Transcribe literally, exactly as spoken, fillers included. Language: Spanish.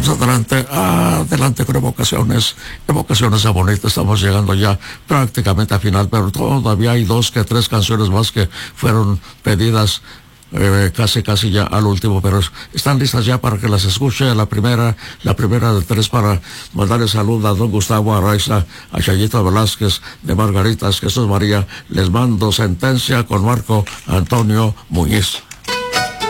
Pues adelante, adelante con evocaciones, evocaciones a bonita. Estamos llegando ya prácticamente a final, pero todavía hay dos que tres canciones más que fueron pedidas eh, casi casi ya al último, pero están listas ya para que las escuche. La primera, la primera de tres para mandarle salud a don Gustavo Araiza, a Chayito Velázquez de Margaritas, Jesús María. Les mando sentencia con Marco Antonio Muñiz.